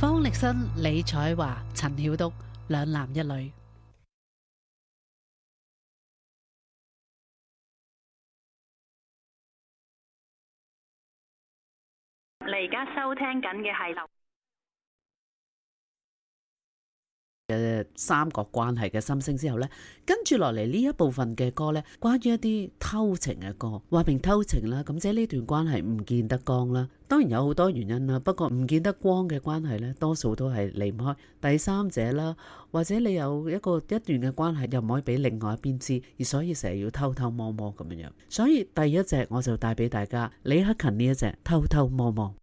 方力申、李彩華、陳曉東兩男一女。 你而家收聽緊嘅係三角關係嘅心聲之後呢，跟住落嚟呢一部分嘅歌呢，關於一啲偷情嘅歌，話明偷情啦，咁即係呢段關係唔見得光啦。當然有好多原因啦，不過唔見得光嘅關係呢，多數都係離唔開第三者啦，或者你有一段嘅關係又唔可以俾另外一邊知，而所以成日要偷偷摸摸咁樣。所以第一隻我就帶俾大家李克勤呢一隻偷偷摸摸。